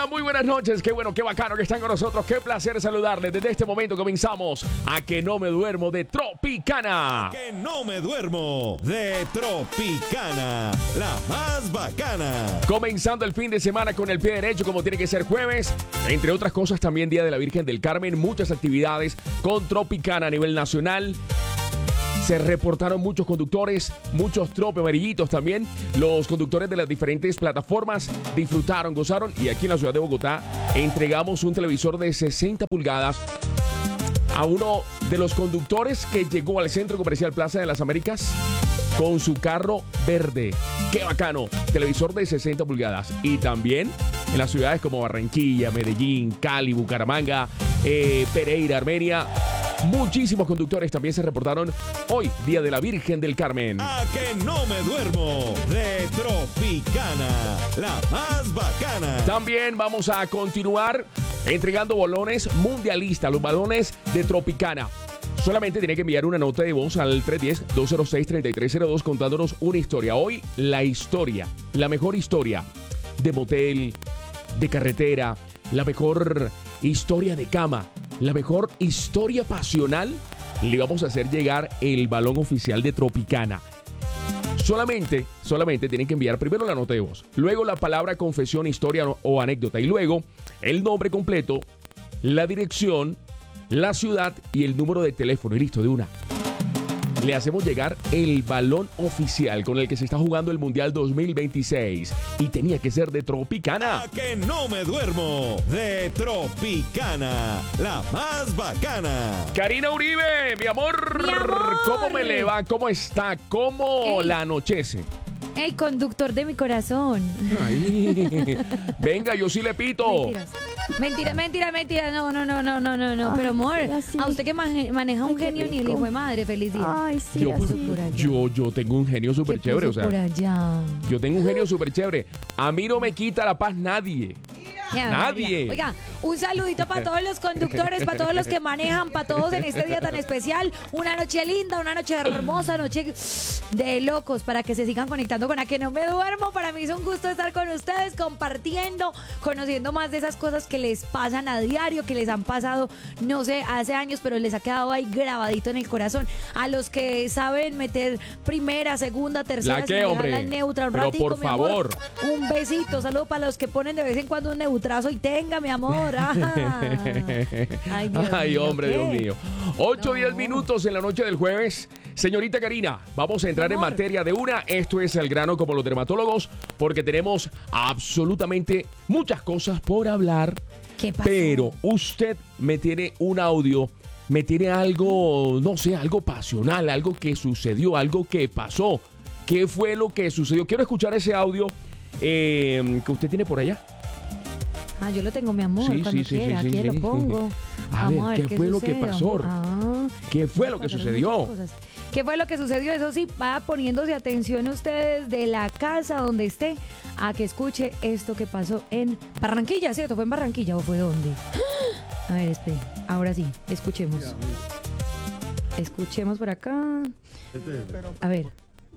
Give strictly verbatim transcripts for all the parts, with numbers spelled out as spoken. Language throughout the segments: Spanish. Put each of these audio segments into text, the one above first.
Muy buenas noches. Qué bueno, qué bacano que están con nosotros. Qué placer saludarles. Desde este momento comenzamos A Que No Me Duermo de Tropicana. A Que No Me Duermo de Tropicana, la más bacana. Comenzando el fin de semana con el pie derecho, como tiene que ser jueves. Entre otras cosas, también Día de la Virgen del Carmen. Muchas actividades con Tropicana a nivel nacional. Se reportaron muchos conductores, muchos trope amarillitos también. Los conductores de las diferentes plataformas disfrutaron, gozaron. Y aquí en la ciudad de Bogotá entregamos un televisor de sesenta pulgadas a uno de los conductores que llegó al Centro Comercial Plaza de las Américas con su carro verde. ¡Qué bacano! Televisor de sesenta pulgadas. Y también en las ciudades como Barranquilla, Medellín, Cali, Bucaramanga, eh, Pereira, Armenia. Muchísimos conductores también se reportaron hoy, Día de la Virgen del Carmen. A Que No Me Duermo de Tropicana, la más bacana. También vamos a continuar entregando balones mundialistas, los balones de Tropicana. Solamente tiene que enviar una nota de voz al tres uno cero, dos cero seis, tres tres cero dos contándonos una historia. Hoy, la historia, la mejor historia de motel, de carretera, la mejor historia de cama, la mejor historia pasional. Le vamos a hacer llegar el balón oficial de Tropicana. Solamente, solamente tienen que enviar primero la nota de voz, luego la palabra confesión, historia o anécdota y luego el nombre completo, la dirección, la ciudad y el número de teléfono. Y listo, de una. Le hacemos llegar el balón oficial con el que se está jugando el Mundial dos mil veintiséis. Y tenía que ser de Tropicana. A Que No Me Duermo de Tropicana, la más bacana. Karina Uribe, mi amor. Mi amor. ¿Cómo me le va? ¿Cómo está? ¿Cómo Ey. la anochece? ¡Ey, conductor de mi corazón! Ay. Venga, yo sí le pito. Mentiras. Mentira, mentira, mentira. No, no, no, no, no, no, no. Pero amor, así. a usted que mane- maneja un Ay, qué genio ni el rico. hijo de madre, feliz día. Ay, sí, Yo, así. por allá. yo, yo tengo un genio súper ¿Qué chévere, o puso sea. por allá? Yo tengo un genio súper chévere. A mí no me quita la paz nadie. Ya, Nadie. ya. Oiga, un saludito para todos los conductores, para todos los que manejan, para todos en este día tan especial. Una noche linda, una noche hermosa, noche de locos, para que se sigan conectando con A Que No Me Duermo. Para mí es un gusto estar con ustedes, compartiendo, conociendo más de esas cosas que les pasan a diario, que les han pasado, no sé, hace años, pero les ha quedado ahí grabadito en el corazón. A los que saben meter primera, segunda, tercera, ¿La qué, sin hombre? dejarla en neutra un Pero ratico, por mi amor. favor. Un besito, saludo para los que ponen de vez en cuando un neutrazo y tenga, mi amor. Ah. Ay, Dios Ay, mío, hombre, ¿qué? Dios mío. ocho, No. diez minutos en la noche del jueves. Señorita Karina, vamos a entrar en Amor. materia de una. Esto es el grano como los dermatólogos, porque tenemos absolutamente muchas cosas por hablar. ¿Qué pasó? Pero usted me tiene un audio, me tiene algo, no sé, algo pasional, algo que sucedió, algo que pasó. ¿Qué fue lo que sucedió? Quiero escuchar ese audio eh, que usted tiene por allá. Ah, yo lo tengo, mi amor, Sí, cuando sí, sí, quiera, sí, aquí sí. lo pongo. A Vamos ver, ¿qué fue lo que sucede, pasó? amor. Ah, ¿Qué fue lo que pasaron sucedió? muchas cosas. ¿Qué fue lo que sucedió? Eso sí, va poniéndose atención ustedes de la casa donde esté a que escuche esto que pasó en Barranquilla, ¿cierto? ¿Fue en Barranquilla o fue dónde? A ver, espere, ahora sí, escuchemos. Escuchemos por acá. A ver.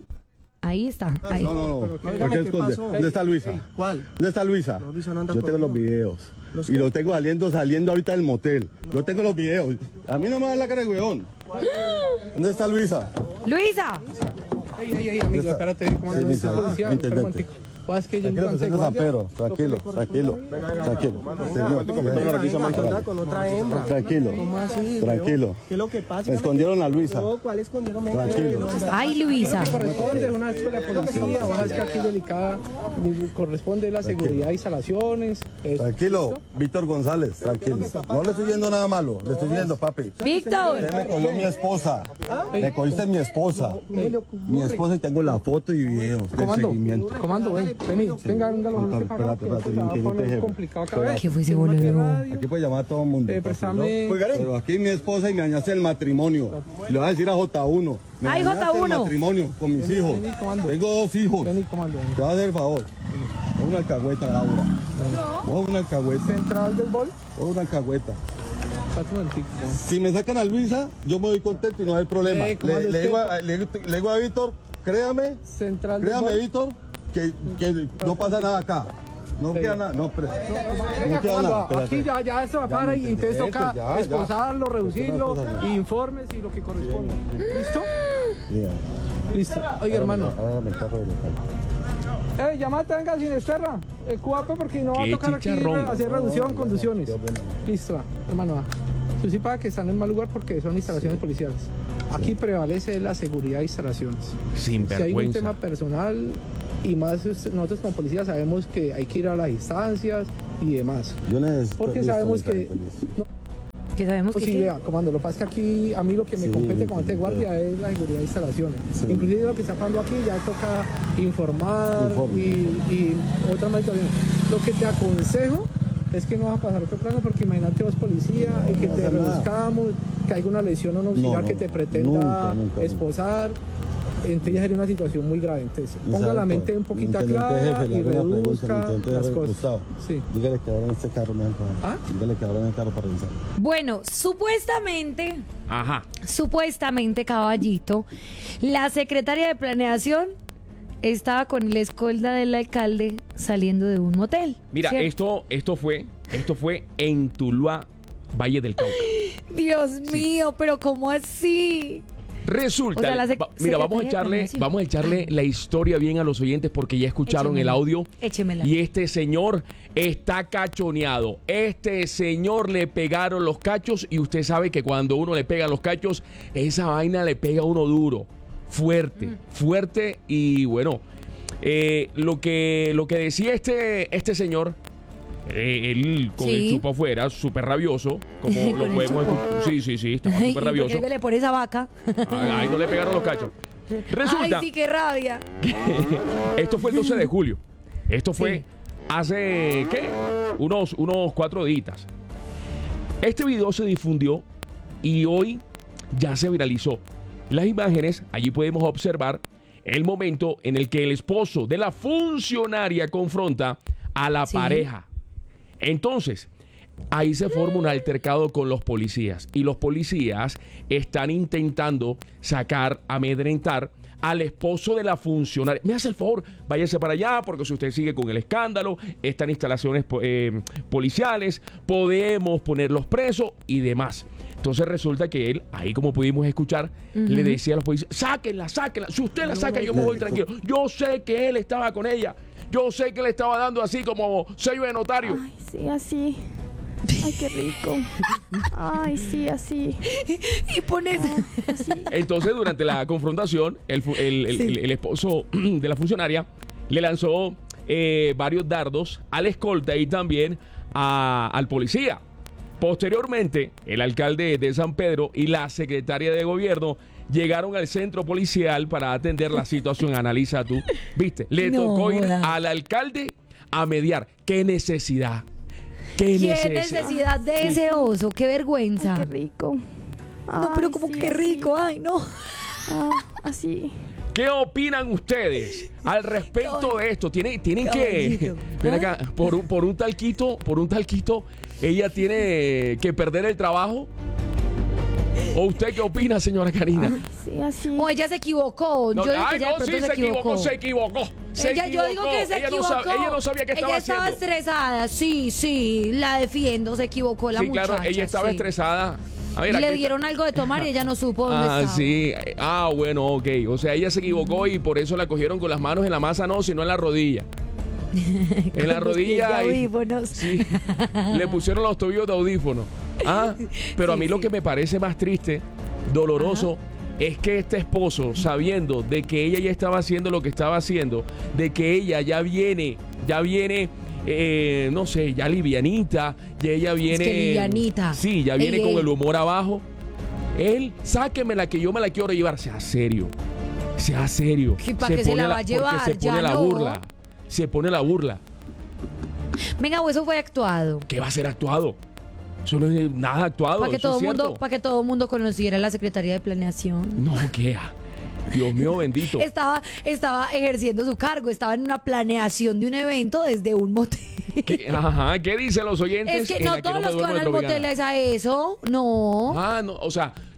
Ahí está. Ahí. No, no, no. Pero, ¿Por dígame qué qué esconde? pasó. ¿Dónde está Luisa? ¿Cuál? ¿Dónde está Luisa? No, Luisa no anda Yo tengo los conmigo. videos. ¿Los Y qué? los tengo saliendo, saliendo ahorita del motel. Yo tengo los videos. A mí no me da la cara de weón. ¿Dónde está Luisa? Luisa. Ey, ey, ey, amigo, Esa- espérate, comando, Sí, no Luisa, policía, espera un intendente. momentico. Pues que yo Tranquilo, encontré señor San guardia. Pedro. Tranquilo, tranquilo, tranquilo. Señor, Anda con otra hembra. Tranquilo, ¿Cómo así? tranquilo. ¿Qué es lo que pasa? Me escondieron a Luisa. No, ¿cuál escondieron? Venga, Tranquilo. no, no, no. Ay, Luisa. Corresponde una vez con la policía, vas a ver que aquí es delicada, corresponde la seguridad, instalaciones. eso. Tranquilo, Víctor González, tranquilo. No le estoy viendo nada malo, le estoy viendo, papi. Víctor. Usted me cogió mi esposa. Me cogiste mi esposa. Mi esposa y tengo la foto y videos del Comando, seguimiento. comando, ven, vení, venga, venga, lo Espérate, para acá, espérate, espérate, que se va a que no te poner jefe. complicado acá, ¿ves? ¿Qué fue ese Tengo aquí bolero? radio. Aquí puede llamar a todo el mundo. Eh, papi, préstame- ¿no? Pero aquí mi esposa y me dañaste el matrimonio. Y le voy a decir a J uno. Me Ay, dañaste J uno. el matrimonio con mis hijos. vení, comando. Tengo dos hijos. Vení, comando, vení. Te voy a hacer el favor. Pon una alcahueta, Laura. Pon una alcahueta. Central del bol, Pon una alcahueta. espérate un momentico. Si me sacan a Luisa, yo me voy contento y no hay problema. Eh, ¿cómo le, es le que- digo a, le, le digo a Víctor, créame, Central del créame, bol. Víctor, que, que no pasa nada acá. No Te queda digo. nada, no, pero. Venga, No queda comando, nada. aquí espérate. ya, ya esto va Ya para me y entonces entendí, toca ya, ya. esposarlo, reducirlo, Una cosa, ya. informes y lo que corresponda. ¿Listo? Mira, Listo. Oiga, hermano. hágame el carro de local. Eh, llamate, venga, sin esterra. El cuape porque no va a Qué tocar aquí chicharrón. hacer reducción, conducciones. Ya, bueno. Listo, va, hermano, va. Tú sí paga que están en mal lugar porque son instalaciones policiales. Aquí prevalece la seguridad de instalaciones. Sin Si hay un vergüenza. tema personal y más usted- nosotros como policía sabemos que hay que ir a las instancias y demás. Yo necesito. Porque listo, sabemos listo, que... listo. no, Que sabemos pues que... sí, ¿qué? vea, comando, lo que pasa es que aquí a mí lo que me Sí, compete como sí, ante guardia es la seguridad de instalaciones. Sí. Inclusive lo que está pasando aquí ya toca informar Informe. y, y otra más situación. Lo que te aconsejo es que no vas a pasar otro plano porque imagínate vos policía y que No te pasa nada. reduzcamos, que haya una lesión o un auxiliar No, no, que te pretenda nunca, nunca, esposar. Entonces ya sería una situación muy grave. Entonces, ponga la Exacto. mente un poquito Intendente clara jefe, le y hago una pregunta, reduzca intendente las jefe, cosas. Gustavo, Sí. dígale que ahora en este carro me dejan. ¿Ah? Dígale que ahora en el carro para revisar. Bueno, supuestamente, Ajá. supuestamente, caballito, la secretaria de planeación estaba con el escolta del alcalde saliendo de un motel. Mira, ¿cierto? esto, esto fue, esto fue en Tuluá, Valle del Cauca. Dios mío, pero ¿cómo así? Resulta, O sea, la sec- va- mira, vamos a Secretaría de echarle, Planeación. vamos a echarle la historia bien a los oyentes porque ya escucharon el Échemela. audio. Échemela. Y este señor está cachoneado. Este señor le pegaron los cachos y usted sabe que cuando uno le pega los cachos, esa vaina le pega a uno duro, fuerte, Mm. fuerte y bueno, eh, lo que lo que decía este este señor. Eh, él con el Sí. chupo afuera, súper rabioso, como Con lo el podemos chupo. escuchar. Sí, sí, sí, estaba Ay, súper ¿y rabioso. por qué le pone esa vaca? Ay, ahí no le pegaron los cachos. Resulta, Ay, sí, qué rabia. esto fue el doce de julio. Esto fue Sí. hace, ¿qué? Unos, unos cuatro días. Este video se difundió y hoy ya se viralizó. Las imágenes, allí podemos observar el momento en el que el esposo de la funcionaria confronta a la Sí. pareja. Entonces, ahí se forma un altercado con los policías y los policías están intentando sacar, amedrentar al esposo de la funcionaria. Me hace el favor, váyase para allá porque si usted sigue con el escándalo, están instalaciones eh, policiales, podemos ponerlos presos y demás. Entonces resulta que él, ahí como pudimos escuchar, le decía a los policías, sáquenla, sáquenla, si usted la saca yo me voy tranquilo. Yo sé que él estaba con ella, yo sé que le estaba dando así como sello de notario. Ay, sí, así. Ay, qué rico. Ay, sí, así. Y pones... Entonces, durante la confrontación, el, fu- el- el- Sí. el- el esposo de la funcionaria le lanzó eh, varios dardos al escolta y también a- al policía. Posteriormente, el alcalde de San Pedro y la secretaria de gobierno llegaron al centro policial para atender la situación. Analiza tú, ¿viste? Le No tocó ir joda. al alcalde a mediar. ¿Qué necesidad? ¿Qué, ¿Qué necesidad de ese oso? ¡Qué vergüenza! Qué rico. No, pero Ay, como sí, que así. rico, ay, no. Ah, así. ¿Qué opinan ustedes al respecto de esto? Tienen, tienen que. Caballito. Ven acá, por un, por un talquito, por un talquito, ella tiene que perder el trabajo. ¿O usted qué opina, señora Karina? Sí, así. O ella se equivocó. No, yo digo que ay, ella de no, pronto sí, se equivocó, se equivocó. Se ella, yo digo equivocó. que se ella equivocó. No sabe- ella no sabía qué estaba Ella haciendo. estaba estresada, sí, sí, la defiendo, se equivocó la Sí, muchacha. claro, ella estaba sí. estresada. A ver, Y le aquí- dieron algo de tomar y ella no supo dónde Ah, estaba. sí. Ah, bueno, ok. O sea, ella se equivocó y por eso la cogieron con las manos en la masa, no, sino en la rodilla. En la Con los rodilla. pies de y- audífonos. Sí. Le pusieron los tobillos de audífono. Ah, pero a Sí, mí lo sí. que me parece más triste, doloroso, es que este esposo, sabiendo de que ella ya estaba haciendo lo que estaba haciendo, de que ella ya viene, ya viene, eh, no sé, ya livianita, ya ella viene. que livianita. Sí, ya viene Ey, con ey. el humor abajo. Él, sáquemela que yo me la quiero llevar. Sea serio. Sea serio. ¿Y para qué se pone la va a llevar? Porque se pone Ya la no. burla. Se pone la burla. Venga, o eso fue actuado. ¿Qué va a ser actuado? Eso no es nada actuado. Para que, eso todo es mundo, cierto. para que todo mundo conociera la Secretaría de Planeación. No, ¿qué? Dios mío bendito. Estaba, estaba ejerciendo su cargo, estaba en una planeación de un evento desde un motel. ¿Qué, ajá, ¿qué dicen los oyentes? Es que En no la todos me los que duermo van de al Tropicana? motel es a eso, no. Ah, no, o sea,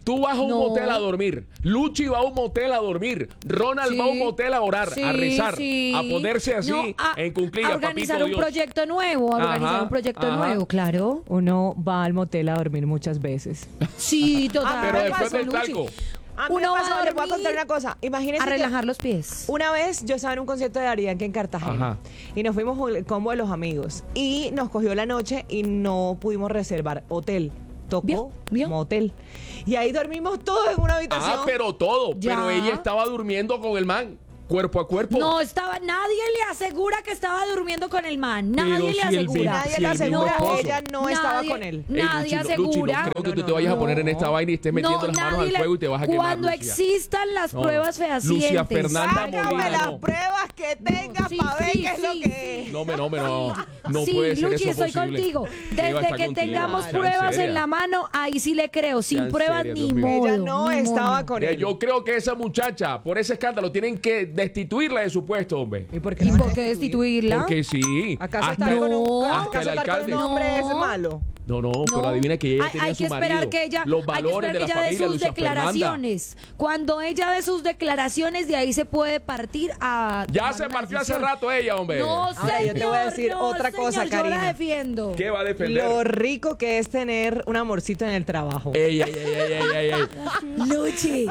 Tú vas a un No. motel a dormir. Luchi va a un motel a dormir. Ronald Sí. va a un motel a orar, Sí, a rezar, sí. a ponerse así No, a- en cuclillas, a organizar papito un Dios. proyecto nuevo, a organizar Ajá, un proyecto ajá. nuevo, claro. Uno va al motel a dormir muchas veces. Sí, total. Pero me después pasó, del Luchi. talco. A mí me Uno va pasó, a les voy a dormir contar una cosa. Imagínense A que relajar los pies. una vez yo estaba en un concierto de Daddy Yankee en Cartagena Ajá. y nos fuimos con el combo de los amigos y nos cogió la noche y no pudimos reservar hotel. Tocó ¿Vio? ¿Vio? motel. Y ahí dormimos todos en una habitación. Ah, pero todo. Ya. Pero ella estaba durmiendo con el man, cuerpo a cuerpo. No estaba, nadie le asegura que estaba durmiendo con el man. Nadie Pero le si el asegura. Nadie Si le el mismo asegura, esposo. ella no estaba Nadie- con él. Ey, Nadie Luchi, no- Luchi, asegura. no creo que No, tú no, te vayas a no. poner en esta vaina y estés metiendo las manos nadie al le- fuego y te vas a quemar, Cuando Lucía. existan las No. pruebas fehacientes. Lucia Fernanda Hágame Molina, las no. pruebas que tengas Sí, para ver sí, qué es lo sí, que es. No, me, no, me, no. No sí, puede ser Luchi, eso estoy posible. contigo. ¿Qué va a Desde estar que contigo? tengamos Sean pruebas serias. en la mano, ahí sí le creo. Sin Sean pruebas serias, ni Dios mío. modo. Ella no ni estaba modo. con Mira, él. yo creo que esa muchacha, por ese escándalo, tienen que destituirla de su puesto, hombre. ¿Y por qué ¿Y la van a por qué destituirla? Porque sí. ¿Acaso hasta- estar con un, No. hasta ¿acaso el estar con alcalde. un hombre es No. malo? No, no, pero adivina que ella hay, tenía hay su que esperar marido. que ella, Los hay que valores esperar de la que ella dé familia, sus Lucia Fernanda. declaraciones. Cuando ella dé sus declaraciones, de ahí se puede partir a. Ya tomar se una partió hace decisión. rato ella, hombre. No, Ahora, señor, yo te voy a decir no, otra cosa, señor, yo la Karina. defiendo. ¿Qué va a defender? Lo rico que es tener un amorcito en el trabajo. Ey, ey, ey, ey, ey, ey, ey. Luchi,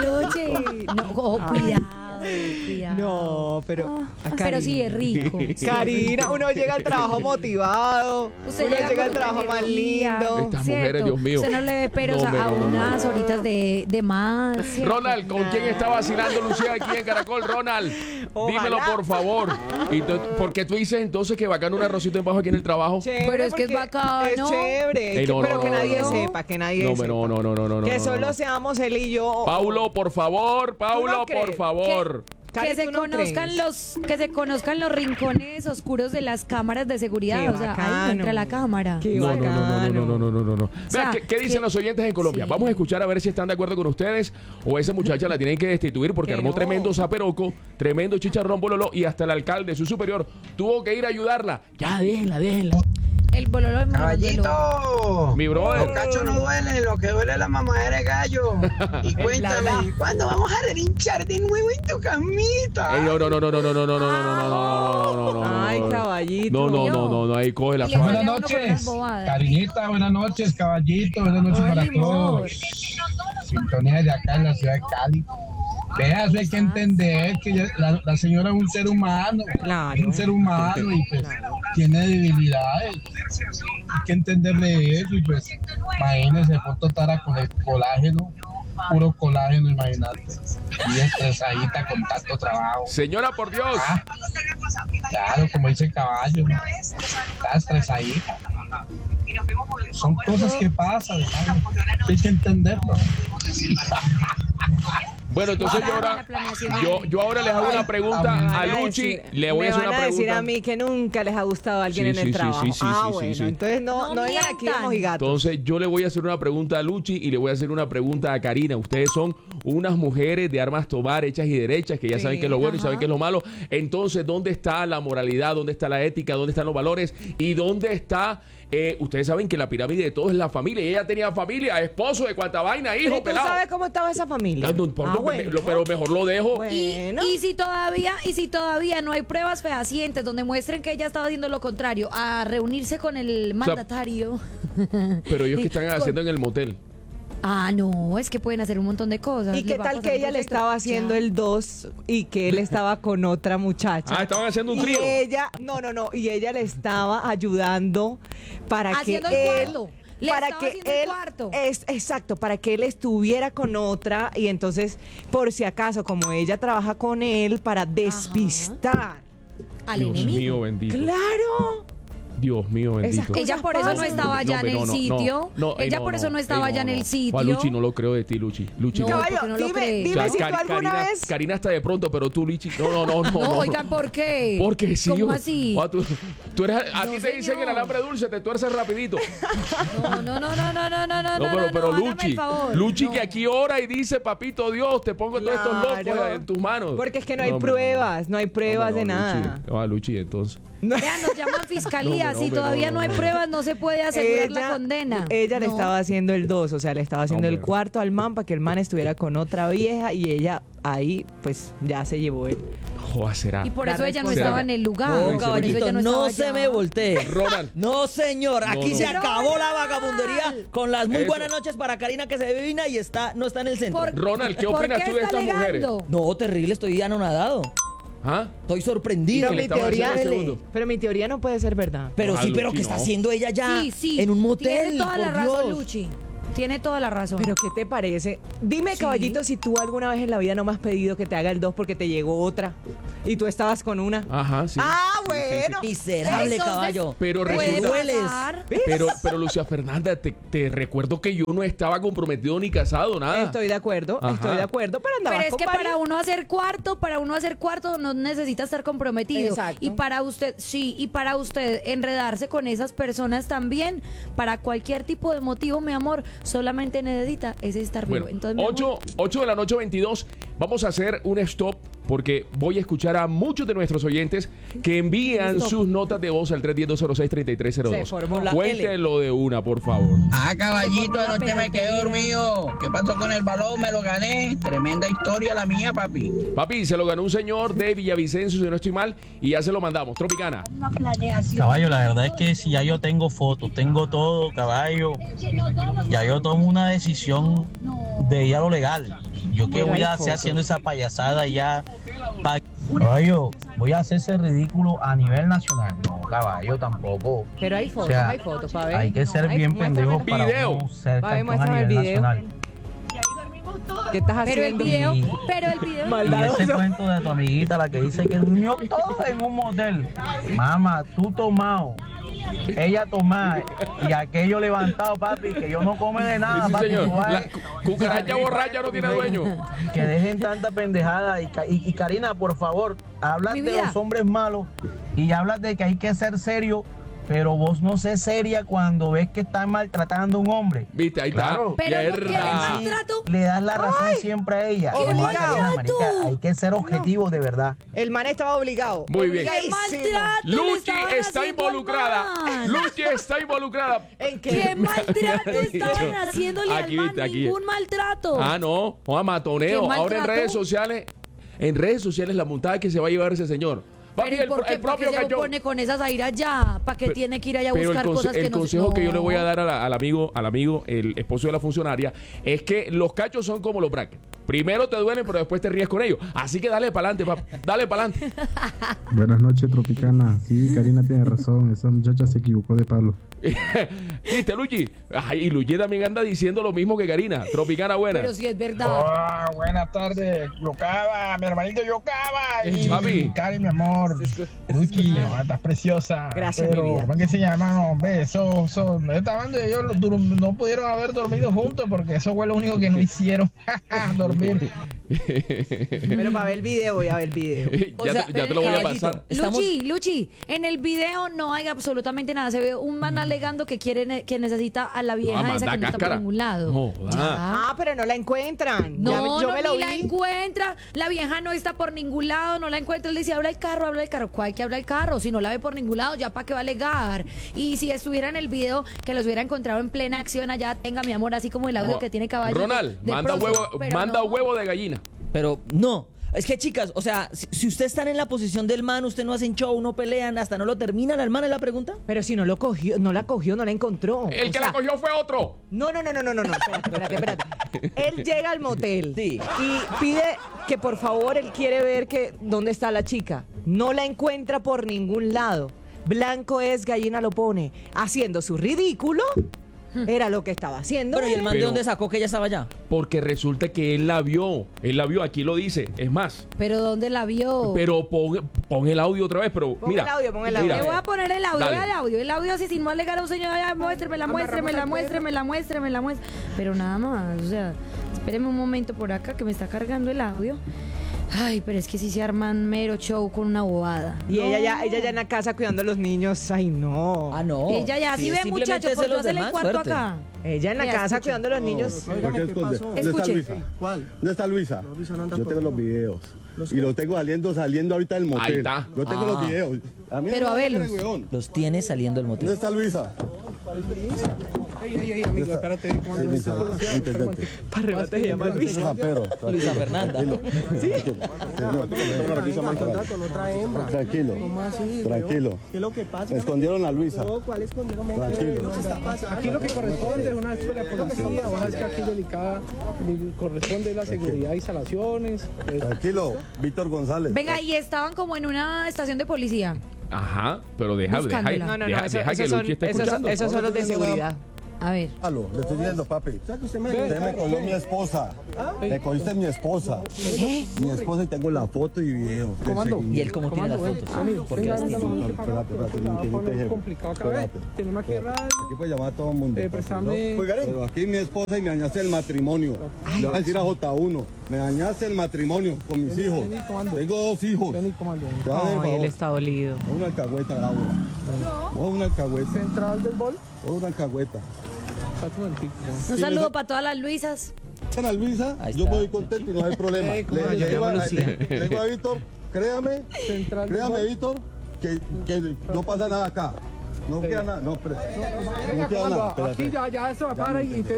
Luchi. No, oh, cuidado, cuidado. No, pero. a Pero sí es rico. Karina, uno llega al trabajo motivado. Usted uno llega llega al con trabajo más energía, lindo. Estas ¿cierto? mujeres, Dios mío. Usted no le ve peros No, a, me- a no, no, unas no. horitas de, de más. ¿cierto? Ronald, ¿con quién está vacilando Lucía aquí en Caracol? Ronald, Ojalá. dímelo por favor. Y tú- porque tú dices entonces que bacano un arrocito en bajo aquí en el trabajo. Chévere, Pero es que es porque bacano. Es chévere. Ey, no, pero no, que no, nadie no. sepa, que nadie No, sepa. me- no, no, no, no, no, no. Que no, solo no. seamos él y yo. Paulo, por favor, Paulo, no crees? por favor. Cari, Que se ¿tú no conozcan crees? los que se conozcan los rincones oscuros de las cámaras de seguridad. Qué O sea, ahí bacano. entra la cámara. Qué No, no, no, no, no, bacano. no, no, no, no, no, no. sea, Vea, ¿qué, qué dicen que- los oyentes en Colombia? sí. Vamos a escuchar a ver si están de acuerdo con ustedes o esa muchacha la tienen que destituir porque Que armó no. tremendo zaperoco, tremendo chicharrón bololo y hasta el alcalde, su superior, tuvo que ir a ayudarla. Ya, déjenla, déjenla. El bololo de Caballito, Mi brother. los cachos no duelen, lo que duele es la mamadera de gallo. Y cuéntame, ¿cuándo vamos a relinchar de nuevo en tu camita? Ey, no, no, no, no, no, no, no, no, no, no, no, no, no, no, no, no. Ay, caballito. No, no, no, no, no, ahí coge la Y le fama. sale Buenas a uno con unas noches, bobadas. Karinita, buenas noches, caballito, buenas noches Ay, para amor. todos. Sintonía de acá en la ciudad de Cali. Vea, eso hay que entender que ella- la, la señora es un ser humano, Claro. es un ser humano y pues tiene debilidades. Hay que entenderle eso y pues imagínese, foto tara con el colágeno, puro colágeno, imagínate. Y estresadita con tanto trabajo. Señora, por Dios. Ah, claro, como dice el caballo, ¿no? Está estresadita. Son cosas que pasan, ¿sabes? Hay que entenderlo. Bueno, entonces yo ahora, yo, yo ahora les hago una pregunta Me van a Luchi. decir- Le voy a hacer me una van a decir pregunta. a mí que nunca les ha gustado a alguien Sí, en el sí, sí, trabajo. sí, sí, ah, sí, bueno, sí. entonces no, No no vengan aquí de mientan. mojigatos. Entonces yo le voy a hacer una pregunta a Luchi y le voy a hacer una pregunta a Karina. Ustedes son unas mujeres de armas tomar, hechas y derechas, que ya Sí, saben qué es lo bueno y ajá. saben qué es lo malo. Entonces, ¿dónde está la moralidad? ¿Dónde está la ética? ¿Dónde están los valores? ¿Y dónde está... eh, ustedes saben que la pirámide de todo es la familia. Y ella tenía familia, esposo, de cuánta vaina, Pero hijo, ¿tú pelado. sabes cómo estaba esa familia? Ah, no, por Ah, lo que bueno. me- lo- pero mejor lo dejo. Bueno. Y, y si todavía y si todavía no hay pruebas fehacientes donde muestren que ella estaba haciendo lo contrario a reunirse con el mandatario. Pero ellos que están Con- haciendo en el motel. Ah, no, es que pueden hacer un montón de cosas. ¿Y Les qué va a tal pasar que un ella le proyecto. estaba haciendo Ya. el dos y que él estaba con otra muchacha? Ah, estaban haciendo un Y trío. ella, no, no, no, y ella le estaba ayudando para Haciendo que el él, cuarto. Le para estaba que haciendo el él, cuarto. es exacto, para que él estuviera con otra y entonces, por si acaso, como ella trabaja con él, para despistar. Al Dios enemigo. mío bendito. Claro. Dios mío bendito. Esas Ella por eso no pasan. estaba allá en hombre, el no, no, sitio. no, no, ey, Ella no, por eso no ey, estaba allá en el Juan sitio. Luchi, no lo creo de ti, Luchi. Luchi, No, no. ¿por qué Caballo, no lo dime, cree? dime O sea, si tú Cari- alguna Karina, vez... Karina está de pronto, pero tú, Luchi. No, no, no, no. No, no. oigan, ¿por qué? Porque sí. ¿Cómo yo- así? Ah, tú, tú eres, a No, ti te dicen señor. el alambre dulce, te tuerces rapidito. No, no, no, no, no, no, no, no, No, no, pero, no, pero hágame Luchi, el favor. Luchi No. que aquí ora y dice, papito Dios, te pongo todos estos locos Claro. en tus manos. Porque es que no hay hombre, pruebas, no hay pruebas hombre, de no, nada. Luchi. Ah, Luchi, entonces. Vean, nos llaman fiscalía. No, si hombre, todavía no, no, hay no. pruebas, no se puede asegurar la condena. Ella le No. estaba haciendo el dos, o sea, le estaba haciendo Hombre. el cuarto al man para que el man estuviera con otra vieja y ella ahí, pues, ya se llevó él. Joder, será. Y por La eso ella no responsabilidad. estaba en el lugar. No, Por eso caballito, ella no, estaba se allá. me voltee. Ronald. No, señor, aquí no. se acabó la Ronald. vagabundería con las muy Eso. buenas noches para Karina que se vino y está, no está en el centro. Por- Ronald, ¿qué ¿por opinas qué tú de está estas mujeres? alegando? No, terrible, estoy anonadado. ¿Ah? Estoy sorprendido. ¿Y qué le Mi estaba teoría, haciendo el segundo? pero mi teoría no puede ser verdad. Pero Ah, sí, pero Luchi, ¿qué está no. haciendo ella ya Sí, sí. en un motel? Tiene toda la por razón, Dios. Luchi. Tiene toda la razón. Pero ¿qué te parece? Dime, Sí. caballito, si tú alguna vez en la vida no me has pedido que te haga el dos porque te llegó otra y tú estabas con una. Ajá, sí. Ah, Sí, sí, sí. bueno. Miserable Entonces, caballo. Pero puede resulta- hueles. pasar. Pero, pero Lucia Fernanda, te, te recuerdo que yo no estaba comprometido ni casado, nada. Estoy de acuerdo, Ajá. estoy de acuerdo, pero andabas Pero es con que varios. para uno hacer cuarto, para uno hacer cuarto no necesita estar comprometido. Exacto. Y para usted, sí, y para usted enredarse con esas personas también, para cualquier tipo de motivo, mi amor, solamente necesita es estar vivo. Bueno, Entonces, mi amor, ocho, ocho de la noche, veintidós. Vamos a hacer un stop porque voy a escuchar a muchos de nuestros oyentes que envían Stop. sus notas de voz al tres diez, dos cero seis, tres tres cero Se dos. formó la Cuéntenlo de una, por favor. Ah, caballito, anoche me quedé dormido. ¿Qué pasó con el balón? Me lo gané. Tremenda historia la mía, papi. Papi, se lo ganó un señor de Villavicencio, si no estoy mal, y ya se lo mandamos. Tropicana. Caballo, la verdad es que si ya yo tengo fotos, tengo todo, caballo, ya yo tomo una decisión de ir a lo legal. Yo que Pero voy hay a hacer fotos. haciendo esa payasada ya. pa- Caballo, voy a hacer ese ridículo a nivel nacional. No, caballo, tampoco. Pero hay fotos, O sea, hay fotos, para ver. Hay que ser Ay, bien muéstrame pendejo el para video. uno ser Pa' ver, campeón a muéstrame el nivel video. nacional. ¿Qué estás pero el haciendo? video, Y- pero el video. Y Maldadoso. ese cuento de tu amiguita, la que dice que durmió todo en un motel. Mamá, tú tomado, ella tomada y aquello levantado, papi, que yo no come de nada, Sí, papi. señor. tú vas- La cu- cucaracha borracha no tiene dueño. Que dejen tanta pendejada. Y, Ca- y- y Karina, por favor, hablas Mi de vida. los hombres malos y hablas de que hay que ser serio, pero vos no sé seria cuando ves que están maltratando a un hombre. Viste, ahí Claro. está. Pero ¿por qué le Mierda. maltrato? Le das la razón siempre a ella. Obligado. No, Karina, marica, hay que ser objetivo de verdad. El man estaba obligado. Muy bien. ¡Qué Obligadísimo. maltrato le Luchi estaban está haciendo al involucrada. man! Luchi está involucrada. ¿En ¡Qué qué? maltrato estaban haciéndole Aquí, al man! viste, aquí. Ningún maltrato. Ah, no. Juan Matoneo. ¿Qué Ahora en maltrato? redes sociales, en redes sociales la montada que se va a llevar ese señor. Papi, Pero ¿y el, por qué, el por qué propio se lo cayó. pone con esas airas ya? ¿Para qué Pe- tiene que ir allá a Pero el, buscar conse- cosas que el no consejo que yo le voy a No. dar a la- al amigo, al amigo, el esposo de la funcionaria, es que los cachos son como los brackets. Primero te duelen, pero después te ríes con ellos. Así que dale para adelante, papá. Dale para adelante. Buenas noches, Tropicana. Sí, Karina tiene razón. Esa muchacha se equivocó de palo. ¿Viste, Luchi? Ay, y Luchi también anda diciendo lo mismo que Karina. Tropicana buena. Pero si es verdad. Ah, buenas tardes, Yocaba, mi hermanito Yocaba. Y Papi. Cari, mi amor. Luchi, estás preciosa. Gracias, Pero, mi vida. ¿cómo es que se llama? Hombre, eso, eso, esta banda y yo lo- dur- no pudieron haber dormido juntos porque eso fue lo único que no hicieron. Dormir. Pero para ver el video, voy a ver el video. O ya, sea, te, ya te lo voy a caballito, pasar. estamos- Luchi, Luchi, en el video no hay absolutamente nada. Se ve un man alegando que quiere ne- que necesita a la vieja Ah, esa manda que no está por cáscara. ningún lado. Joda. Ya. Ah, pero no la encuentran. No, Ya me- yo no me lo ni la vi. encuentra. La vieja no está por ningún lado, no la encuentra. Él dice, habla el carro, habla el carro. ¿Cuál que habla el carro? Si no la ve por ningún lado, ya para qué va a alegar. Y si estuviera en el video, que los hubiera encontrado en plena acción allá, tenga mi amor, así como el audio que tiene caballo. Ronald, de manda pronto, huevo, pero manda no. huevo de gallina. Pero no. Es que, chicas, o sea, si, si ustedes están en la posición del man, ustedes no hacen show, no pelean, hasta no lo terminan al man, es la pregunta. Pero si no lo cogió, no la cogió, no la encontró. El O que sea, la cogió fue otro. No, no, no, no, no, no, no. Espérate, espérate, espérate. Él llega al motel Sí. y pide que por favor él quiere ver que dónde está la chica. No la encuentra por ningún lado. Blanco es, gallina lo pone. Haciendo su ridículo. Era lo que estaba haciendo. Bueno, ¿y el man de Pero- dónde sacó que ella estaba allá? Porque resulta que él la vio. Él la vio, aquí lo dice. Es más. Pero ¿dónde la vio? Pero pon, pon el audio otra vez, pero Pon mira. el audio, pon el mira. audio. Le voy a poner el audio, Dale. vea el audio, el audio así sin más alegar a un señor, ya, muéstremela, muéstremela, muéstremela, muéstremela, muéstremela. Pero nada más, o sea, espéreme un momento por acá que me está cargando el audio. Ay, pero es que si se arman mero show con una bobada. Y ella ya, ella ya en la casa cuidando a los niños. Ay, no. Ah, no. Ella ya, Sí, si ve simplemente muchachos, es de por no los hacerle el demás, cuarto suerte. acá. Ella en la Vea, casa escuche. cuidando a los niños. ¿Por qué esconde? ¿Dónde está Escuche. Luisa? ¿Dónde está Luisa? Yo tengo los videos. Y lo tengo saliendo, saliendo ahorita del motel. Ahí está. Yo tengo Ah. los videos. A mí no Pero me a va la cara verlos. de huevón. Los tiene saliendo del motel. ¿Dónde está Luisa? Ey, ey, ey, amigo, espérate. ¿cómo Ahí, andas? Luisa, entendete. Para arriba te llama Luis. Ah, pero, Luisa tranquilo, Fernanda. tranquilo. Sí. Tranquilo, tranquilo. ¿Qué es lo que pasa? Escondieron a Luisa. ¿Cuál escondieron? Tranquilo. Aquí lo que corresponde es una acción de policía, vos sabes que aquí delicada corresponde la seguridad, instalaciones. eh, Tranquilo, Víctor González. Venga, y estaban como en una estación de policía. Ajá, pero deja, deja, Buscándola. No, no, deja, no. Eso, deja esos que son, Luchi esté esos, escuchando. esos son los de seguridad. A ver. Aló, le estoy diciendo, papi. Usted me cogió mi esposa. Me cogiste mi esposa. Mi esposa y tengo la foto y video. del Comando. ¿Y él cómo tiene las fotos? ¿Por qué las tiene? seguimiento. Espérate, espérate, Se va a que no te poner dije. complicado acá, ¿ves? Espérate. Tenemos aquí radio. Aquí puede llamar a todo el mundo. Eh, papi, préstame- ¿no? Pero aquí mi esposa y me dañaste el matrimonio. Le voy a decir a J uno. Me dañaste el matrimonio con mis hijos. vení, comando. Tengo dos hijos. Vení, comando. Te hago el Ay, él favor. está dolido. Una alcahueta, Laura. O una alcahueta. Central del bol. O una alcahueta. Está un momentico. Un saludo para todas las Luisas. Ana Luisa, Ahí yo está. voy contento y no hay problema. Eh, ¿cómo Le, se le digo, llama a- Lucía? le- le digo a Víctor, créame, Central del créame bol. Víctor, que, que no pasa nada acá. No queda nada, no, pero, no queda Comando, nada. aquí Espérate. ya, ya eso para y